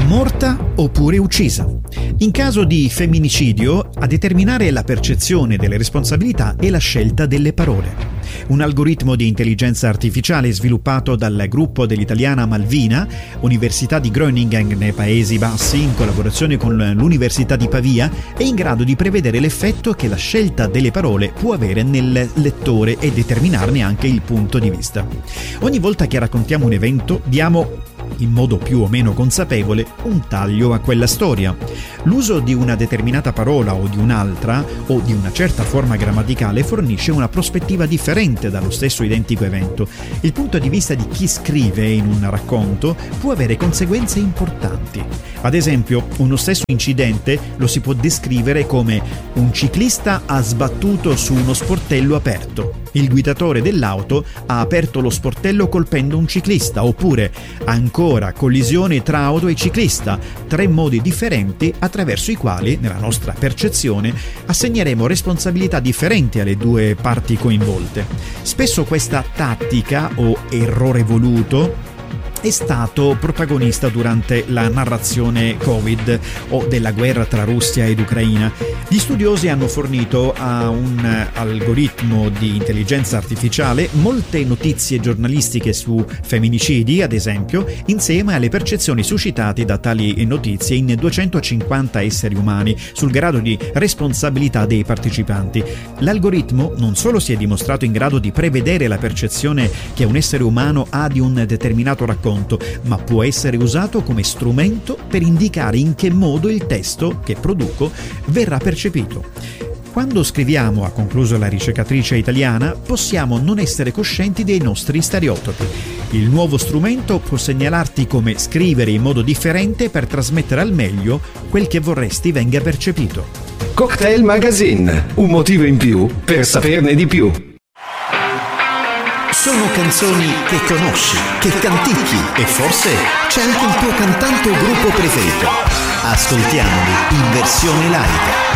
morta oppure uccisa. In caso di femminicidio, a determinare la percezione delle responsabilità è la scelta delle parole. Un algoritmo di intelligenza artificiale sviluppato dal gruppo dell'italiana Malvina, Università di Groningen nei Paesi Bassi, in collaborazione con l'Università di Pavia, è in grado di prevedere l'effetto che la scelta delle parole può avere nel lettore e determinarne anche il punto di vista. Ogni volta che raccontiamo un evento, diamo, in modo più o meno consapevole, un taglio a quella storia. L'uso di una determinata parola o di un'altra, o di una certa forma grammaticale, fornisce una prospettiva differente dallo stesso identico evento. Il punto di vista di chi scrive in un racconto può avere conseguenze importanti. Ad esempio, uno stesso incidente lo si può descrivere come: un ciclista ha sbattuto su uno sportello aperto, il guidatore dell'auto ha aperto lo sportello colpendo un ciclista, oppure ancora collisione tra auto e ciclista, 3 modi differenti attraverso i quali, nella nostra percezione, assegneremo responsabilità differenti alle due parti coinvolte. Spesso questa tattica o errore voluto è stato protagonista durante la narrazione Covid o della guerra tra Russia ed Ucraina. Gli studiosi hanno fornito a un algoritmo di intelligenza artificiale molte notizie giornalistiche su femminicidi, ad esempio, insieme alle percezioni suscitate da tali notizie in 250 esseri umani sul grado di responsabilità dei partecipanti. L'algoritmo non solo si è dimostrato in grado di prevedere la percezione che un essere umano ha di un determinato racconto, ma può essere usato come strumento per indicare in che modo il testo che produco verrà percepito. Quando scriviamo, ha concluso la ricercatrice italiana, possiamo non essere coscienti dei nostri stereotipi. Il nuovo strumento può segnalarti come scrivere in modo differente per trasmettere al meglio quel che vorresti venga percepito. Cocktail Magazine, un motivo in più per saperne di più. Sono canzoni che conosci, che canticchi e forse c'è anche il tuo cantante o gruppo preferito. Ascoltiamoli in versione live.